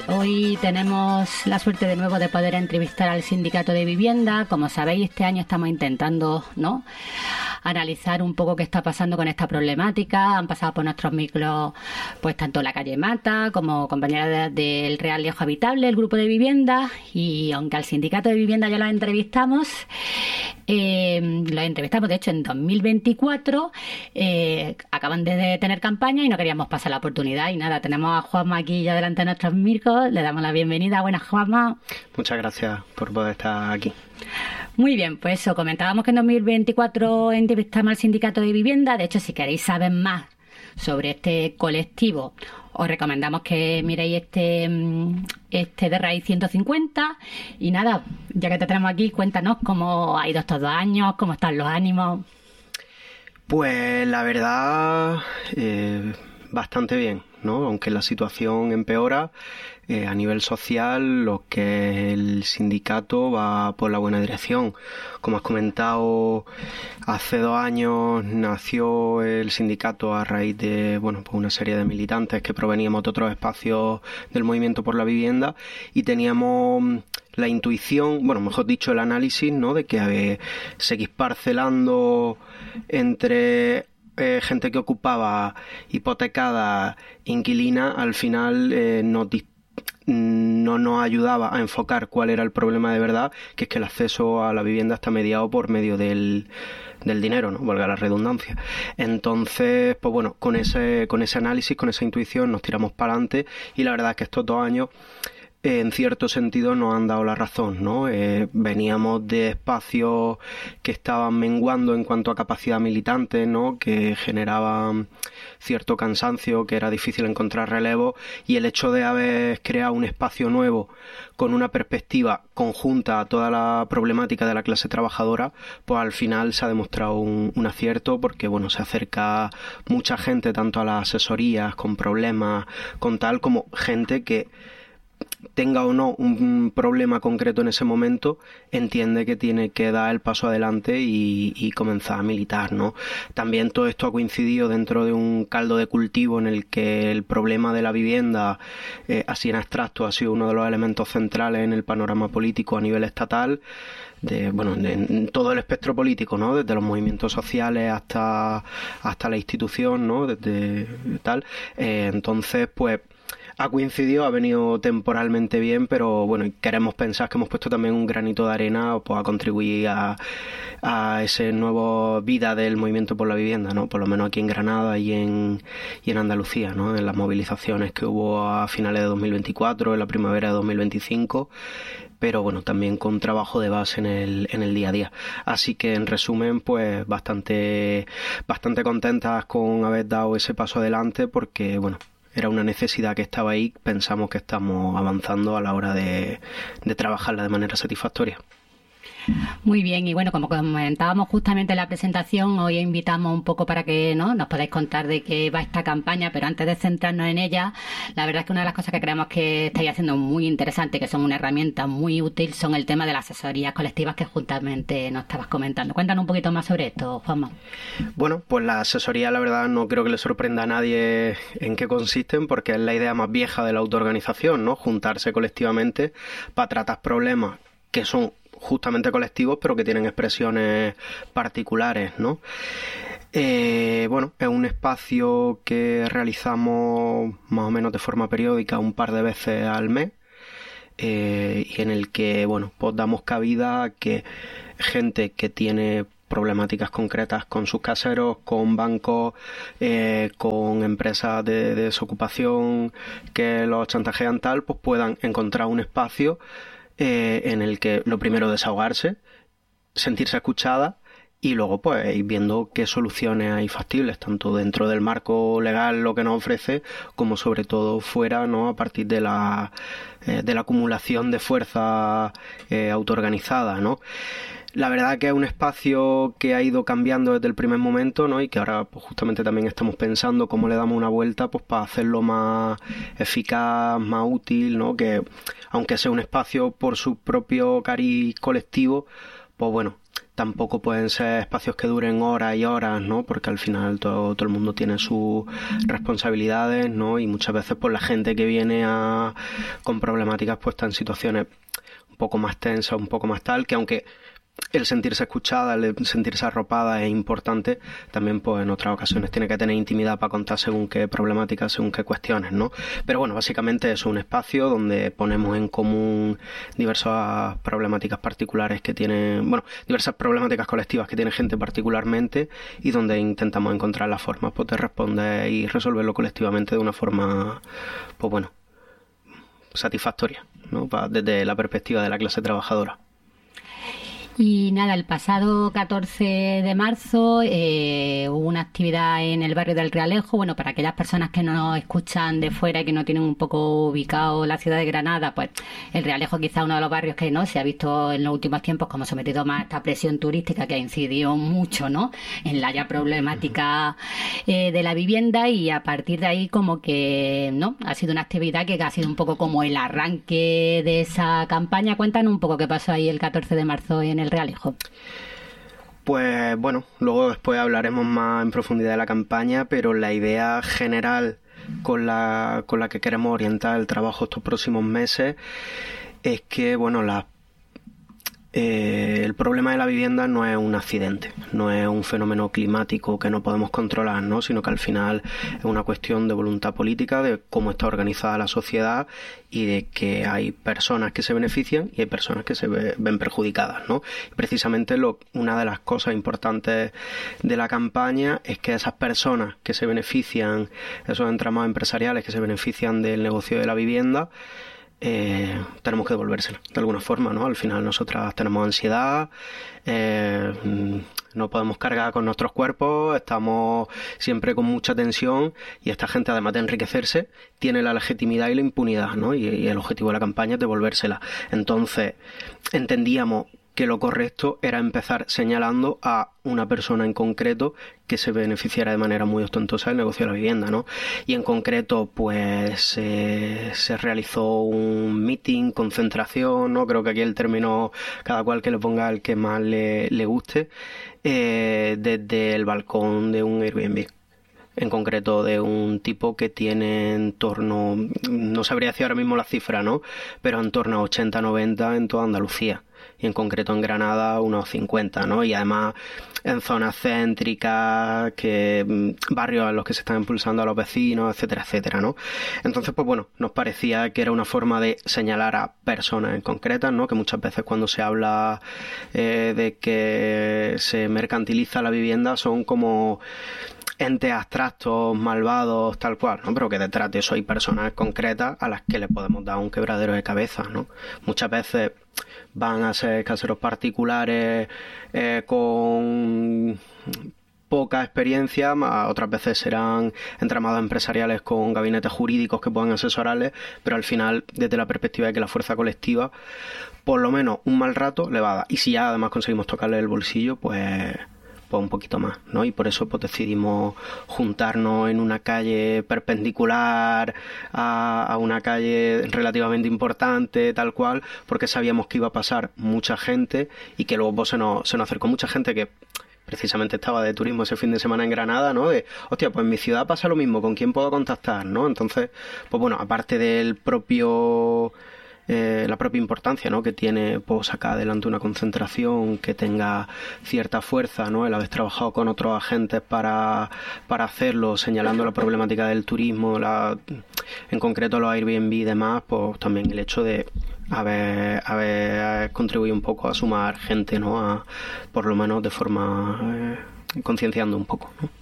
Hoy tenemos la suerte de nuevo de poder entrevistar al Sindicato de Vivienda. Como sabéis, este año estamos intentando, ¿no?, analizar un poco qué está pasando con esta problemática. Han pasado por nuestros micros, pues tanto la calle Mata como compañeras del Real Liejo Habitable, el grupo de vivienda, y aunque al Sindicato de Vivienda ya lo entrevistamos de hecho en 2024, acaban de tener campaña y no queríamos pasar la oportunidad. Y nada, tenemos a Juanma aquí ya delante de nuestros micros, le damos la bienvenida. Buenas, Juanma. Muchas gracias por poder estar aquí. Muy bien, pues eso, comentábamos que en 2024 entrevistamos al Sindicato de Vivienda. De hecho, si queréis saber más sobre este colectivo, os recomendamos que miréis este de Raíz 150. Y nada, ya que te tenemos aquí, cuéntanos cómo ha ido estos 2 años, cómo están los ánimos. Pues la verdad, bastante bien, ¿no? Aunque la situación empeora, a nivel social, lo que el sindicato va por la buena dirección. Como has comentado, hace 2 años nació el sindicato a raíz de, pues una serie de militantes que proveníamos de otros espacios del movimiento por la vivienda, y teníamos la intuición, mejor dicho, el análisis, ¿no?, de que seguir parcelando entre gente que ocupaba hipotecada, inquilina, al final no nos ayudaba a enfocar cuál era el problema de verdad, que es que el acceso a la vivienda está mediado por medio del dinero, ¿no?, valga la redundancia. Entonces, pues con ese análisis, con esa intuición nos tiramos para adelante, y la verdad es que estos 2 años en cierto sentido nos han dado la razón, ¿no? Veníamos de espacios que estaban menguando en cuanto a capacidad militante, ¿no?, que generaban cierto cansancio, que era difícil encontrar relevo, y el hecho de haber creado un espacio nuevo con una perspectiva conjunta a toda la problemática de la clase trabajadora, pues al final se ha demostrado un acierto, porque se acerca mucha gente tanto a las asesorías con problemas, con tal, como gente que tenga o no un problema concreto en ese momento, entiende que tiene que dar el paso adelante y comenzar a militar, ¿no? También todo esto ha coincidido dentro de un caldo de cultivo en el que el problema de la vivienda, así en abstracto, ha sido uno de los elementos centrales en el panorama político a nivel estatal, en todo el espectro político, ¿no?, desde los movimientos sociales hasta la institución, ¿no?, desde tal. Entonces, pues ha coincidido, ha venido temporalmente bien, pero queremos pensar que hemos puesto también un granito de arena, pues, a contribuir a esa nueva vida del movimiento por la vivienda, ¿no? Por lo menos aquí en Granada y en Andalucía, ¿no?, en las movilizaciones que hubo a finales de 2024, en la primavera de 2025, pero también con trabajo de base en el día a día. Así que, en resumen, pues bastante contentas con haber dado ese paso adelante, porque era una necesidad que estaba ahí. Pensamos que estamos avanzando a la hora de trabajarla de manera satisfactoria. Muy bien, y como comentábamos justamente en la presentación, hoy invitamos un poco para que nos podáis contar de qué va esta campaña, pero antes de centrarnos en ella, la verdad es que una de las cosas que creemos que estáis haciendo muy interesante, que son una herramienta muy útil, son el tema de las asesorías colectivas que justamente nos estabas comentando. Cuéntanos un poquito más sobre esto, Juanma. Pues la asesoría, la verdad, no creo que le sorprenda a nadie en qué consisten, porque es la idea más vieja de la autoorganización, ¿no? Juntarse colectivamente para tratar problemas que son justamente colectivos, pero que tienen expresiones particulares, ¿no? Es un espacio que realizamos más o menos de forma periódica, un par de veces al mes, y en el que pues damos cabida a que gente que tiene problemáticas concretas con sus caseros, con bancos, con empresas de desocupación que los chantajean tal, pues puedan encontrar un espacio en el que lo primero desahogarse, sentirse escuchada, y luego pues ir viendo qué soluciones hay factibles, tanto dentro del marco legal lo que nos ofrece, como sobre todo fuera, ¿no?, a partir de la acumulación de fuerza autoorganizada, ¿no? La verdad que es un espacio que ha ido cambiando desde el primer momento, ¿no?, y que ahora pues justamente también estamos pensando cómo le damos una vuelta pues para hacerlo más eficaz, más útil, ¿no?, que aunque sea un espacio por su propio cariz colectivo, pues tampoco pueden ser espacios que duren horas y horas, ¿no? Porque al final todo el mundo tiene sus responsabilidades, ¿no? Y muchas veces pues la gente que viene con problemáticas pues está en situaciones un poco más tensas, un poco más tal, que aunque el sentirse escuchada, el sentirse arropada es importante, también pues en otras ocasiones tiene que tener intimidad para contar según qué problemáticas, según qué cuestiones, ¿no? Pero bueno, básicamente es un espacio donde ponemos en común diversas problemáticas particulares que tienen, bueno, diversas problemáticas colectivas que tiene gente particularmente, y donde intentamos encontrar las formas pues de responder y resolverlo colectivamente de una forma, pues bueno, satisfactoria, ¿no? Desde la perspectiva de la clase trabajadora. Y nada, el pasado 14 de marzo hubo una actividad en el barrio del Realejo. Bueno, para aquellas personas que no nos escuchan de fuera y que no tienen un poco ubicado la ciudad de Granada, pues el Realejo quizá uno de los barrios que no se ha visto en los últimos tiempos como sometido más a esta presión turística que ha incidido mucho, ¿no?, en la ya problemática de la vivienda, y a partir de ahí como que, ¿no?, ha sido una actividad que ha sido un poco como el arranque de esa campaña. Cuéntanos un poco qué pasó ahí el 14 de marzo en el Realejo. Pues bueno, luego después hablaremos más en profundidad de la campaña, pero la idea general con la que queremos orientar el trabajo estos próximos meses es que, bueno, el problema de la vivienda no es un accidente, no es un fenómeno climático que no podemos controlar, ¿no?, sino que al final es una cuestión de voluntad política, de cómo está organizada la sociedad y de que hay personas que se benefician y hay personas que se ven perjudicadas, ¿no? Y precisamente una de las cosas importantes de la campaña es que esas personas que se benefician, esos entramados empresariales que se benefician del negocio de la vivienda, tenemos que devolvérsela de alguna forma, ¿no? Al final nosotras tenemos ansiedad, no podemos cargar con nuestros cuerpos, estamos siempre con mucha tensión, y esta gente, además de enriquecerse, tiene la legitimidad y la impunidad, ¿no? Y el objetivo de la campaña es devolvérsela. Entonces entendíamos que lo correcto era empezar señalando a una persona en concreto que se beneficiara de manera muy ostentosa del negocio de la vivienda, ¿no? Y en concreto, pues se realizó un meeting, concentración, ¿no? Creo que aquí el término, cada cual que le ponga el que más le guste, desde el balcón de un Airbnb. En concreto de un tipo que tiene en torno, no sabría decir ahora mismo la cifra, ¿no?, pero en torno a 80-90 en toda Andalucía, y en concreto en Granada unos 50, ¿no? Y además en zonas céntricas, barrios en los que se están impulsando a los vecinos, etcétera, etcétera, ¿no? Entonces, pues bueno, nos parecía que era una forma de señalar a personas en concretas, ¿no? Que muchas veces cuando se habla de que se mercantiliza la vivienda son como entes abstractos, malvados, tal cual, ¿no? Pero que detrás de eso hay personas concretas a las que le podemos dar un quebradero de cabeza, ¿no? Muchas veces van a ser caseros particulares con poca experiencia, otras veces serán entramados empresariales con gabinetes jurídicos que puedan asesorarles, pero al final, desde la perspectiva de que la fuerza colectiva, por lo menos un mal rato le va a dar. Y si ya además conseguimos tocarle el bolsillo, pues un poquito más, ¿no? Y por eso pues decidimos juntarnos en una calle perpendicular a una calle relativamente importante, tal cual, porque sabíamos que iba a pasar mucha gente y que luego pues, se nos acercó mucha gente que precisamente estaba de turismo ese fin de semana en Granada, ¿no? De, hostia, pues en mi ciudad pasa lo mismo, ¿con quién puedo contactar?, ¿no? Entonces, pues bueno, aparte del propio la propia importancia, ¿no?, que tiene pues sacar adelante una concentración que tenga cierta fuerza, ¿no?, el haber trabajado con otros agentes para hacerlo, señalando la problemática del turismo, en concreto los Airbnb y demás, pues también el hecho de haber contribuido un poco a sumar gente, ¿no?, por lo menos de forma concienciando un poco, ¿no?